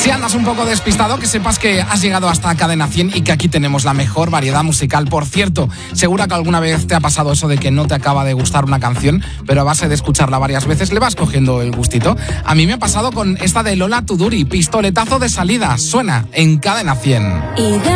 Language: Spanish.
Si andas un poco despistado, que sepas que has llegado hasta Cadena 100 y que aquí tenemos la mejor variedad musical. Por cierto, segura que alguna vez te ha pasado eso de que no te acaba de gustar una canción, pero a base de escucharla varias veces le vas cogiendo el gustito. A mí me ha pasado con esta de Lola Tuduri, Pistoletazo de salida. Suena en Cadena 100.